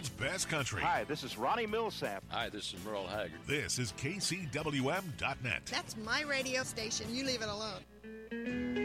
world's best country. Hi, this is Ronnie Millsap. Hi, this is Merle Haggard. This is KCWM.net. That's my radio station. You leave it alone.